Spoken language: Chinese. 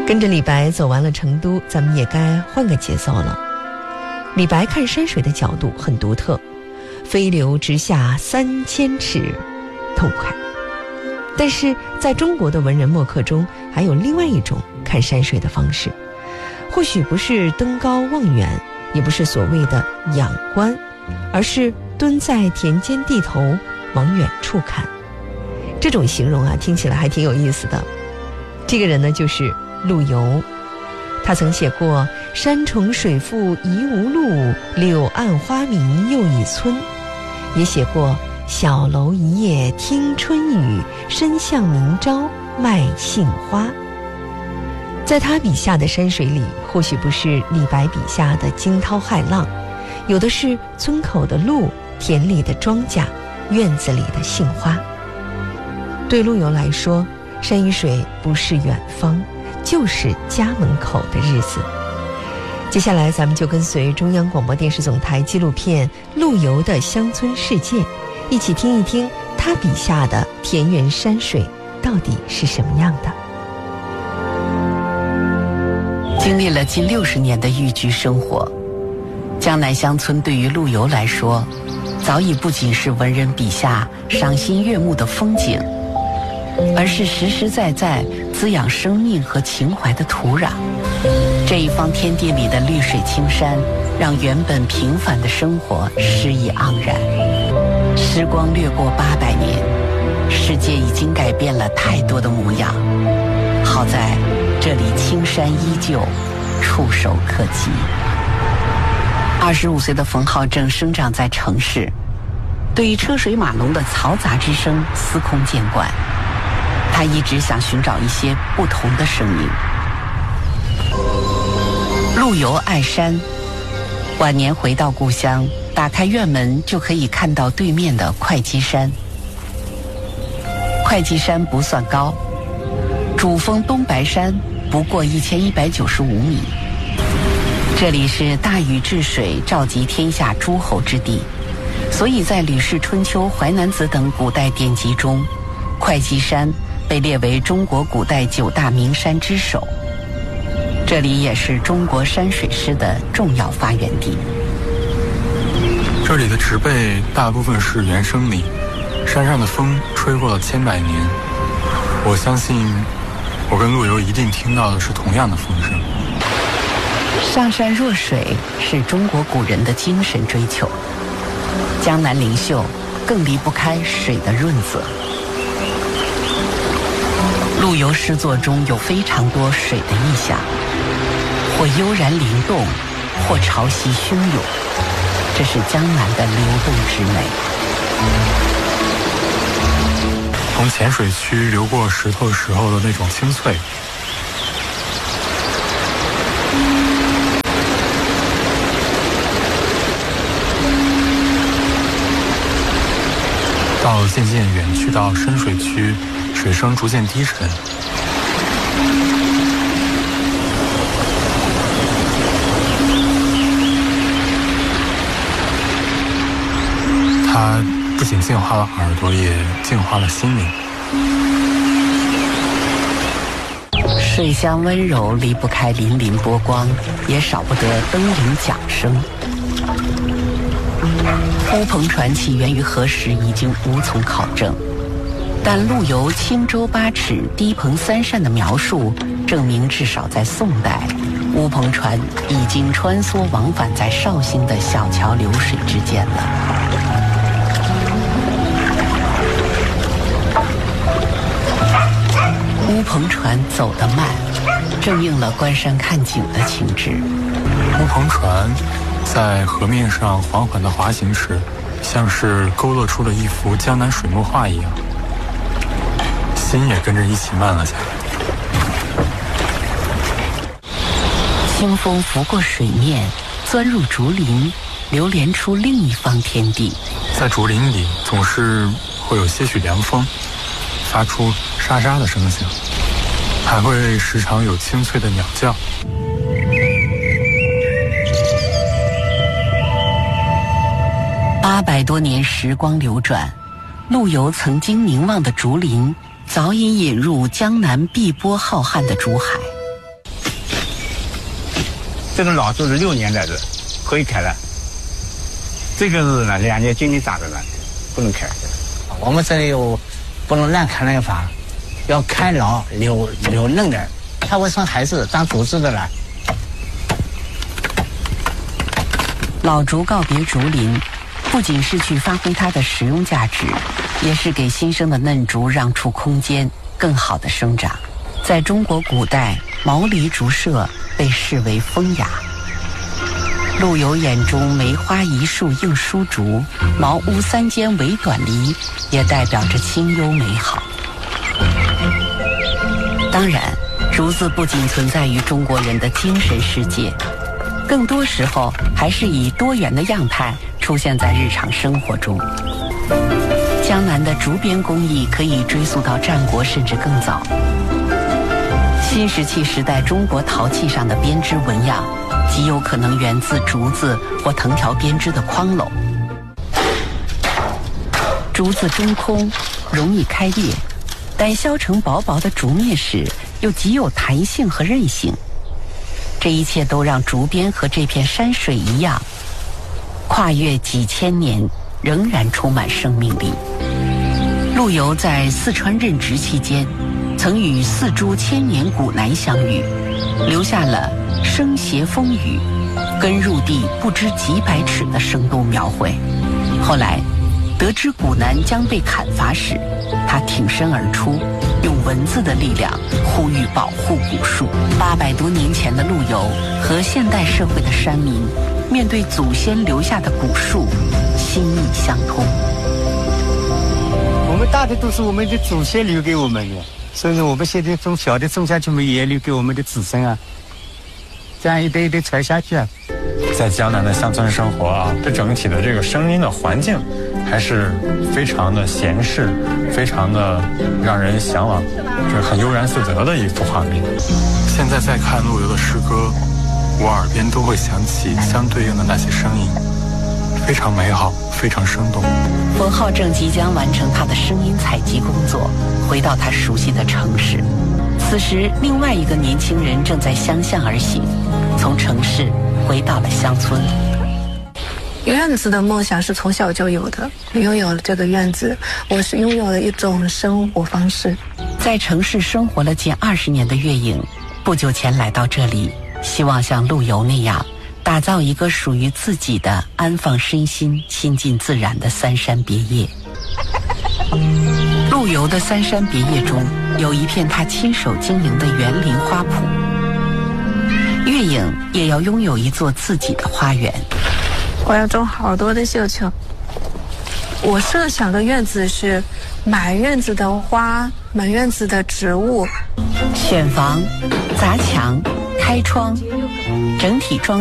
跟着李白走完了成都，咱们也该换个节奏了。李白看山水的角度很独特，飞流直下3000尺，痛快。但是在中国的文人墨客中，还有另外一种看山水的方式，或许不是登高望远，也不是所谓的仰观，而是蹲在田间地头往远处看。这种形容啊，听起来还挺有意思的。这个人呢，就是陆游。他曾写过山重水复疑无路，柳暗花明又一村，也写过小楼一夜听春雨，深巷明朝卖杏花。在他笔下的山水里，或许不是李白笔下的惊涛骇浪，有的是村口的路，田里的庄稼，院子里的杏花。对陆游来说，山与水不是远方，就是家门口的日子。接下来咱们就跟随中央广播电视总台纪录片《陆游的乡村世界》，一起听一听他笔下的田园山水到底是什么样的。 经历了近60年的寓居生活，江南乡村对于陆游来说，早已不仅是文人笔下赏心悦目的风景，而是实实在在滋养生命和情怀的土壤。这一方天地里的绿水青山，让原本平凡的生活诗意盎然。时光掠过800年，世界已经改变了太多的模样。好在这里青山依旧，触手可及。25岁的冯浩正生长在城市，对于车水马龙的嘈杂之声司空见惯。他一直想寻找一些不同的声音。陆游爱山，晚年回到故乡，打开院门就可以看到对面的会稽山。会稽山不算高，主峰东白山不过1195米。这里是大禹治水、召集天下诸侯之地，所以在《吕氏春秋》《淮南子》等古代典籍中，会稽山被列为中国古代9大名山之首。这里也是中国山水诗的重要发源地。 这里的植被大部分是原生林，山上的风吹过了千百年。我相信我跟陆游一定听到的是同样的风声。 上善若水是中国古人的精神追求，江南灵秀更离不开水的润泽。陆游诗作中有非常多水的意象，或悠然灵动，或潮汐汹涌，这是江南的流动之美。 从浅水区流过石头时候的那种清脆，到渐渐远去到深水区，水声逐渐低沉。它不仅净化了耳朵，也净化了心灵。 水乡温柔离不开粼粼波光，也少不得灯铃桨声。乌篷船起源于何时已经无从考证，但陆游轻舟8尺低篷3扇的描述证明，至少在宋代，乌篷船已经穿梭往返在绍兴的小桥流水之间了。乌篷船走得慢，正应了观山看景的情致。 乌篷船在河面上缓缓地滑行时，像是勾勒出了一幅江南水墨画一样，心也跟着一起慢了下来。 清风拂过水面，钻入竹林，流连出另一方天地。 在竹林里总是会有些许凉风，发出沙沙的声响，还会时常有清脆的鸟叫。 800多年时光流转，陆游曾经凝望的竹林早已引入江南碧波浩瀚的竹海。 这个老树是6年的，可以开了。这个是呢2年今年长的呢，不能开。我们这里有不能乱砍那个法，要开老留嫩的，它会生孩子当竹子的了。 老竹告别竹林，不仅是去发挥它的实用价值，也是给新生的嫩竹让出空间，更好的生长。在中国古代，毛梨竹社被视为风雅。陆游眼中梅花一树映疏竹，茅屋3间围短篱，也代表着清幽美好。当然，竹子不仅存在于中国人的精神世界，更多时候还是以多元的样态出现在日常生活中。江南的竹编工艺可以追溯到战国甚至更早。新石器时代中国陶器上的编织纹样，极有可能源自竹子或藤条编织的筐篓。竹子中空，容易开裂，但削成薄薄的竹篾时，又极有弹性和韧性。这一切都让竹编和这片山水一样，跨越几千年，仍然充满生命力。陆游在四川任职期间，曾与4株千年古楠相遇，留下了生斜风雨，根入地不知几百尺的生动描绘。后来得知古楠将被砍伐时，他挺身而出，用文字的力量呼吁保护古树。800多年前的陆游和现代社会的山民面对祖先留下的古树，心意相通。 我们大的都是我们的祖先留给我们的，所以说我们现在种小的种下去，也留给我们的子孙啊，这样一代一代传下去啊。 在江南的乡村生活啊，这整体的这个声音的环境还是非常的闲适，非常的让人向往，这很悠然自得的一幅画面。现在再看陆游的诗歌，我耳边都会响起相对应的那些声音，非常美好，非常生动。 冯浩正即将完成他的声音采集工作，回到他熟悉的城市。此时，另外一个年轻人正在相向而行，从城市回到了乡村。 院子的梦想是从小就有的，拥有了这个院子，我是拥有了一种生活方式。 在城市生活了近20年的月影，不久前来到这里，希望像陆游那样，打造一个属于自己的安放身心、亲近自然的三山别业。陆游的三山别业中，有一片他亲手经营的园林花圃。月影也要拥有一座自己的花园。 我要种好多的绣球。我设想的院子是满院子的花，满院子的植物， 选房、砸墙、开窗，整体装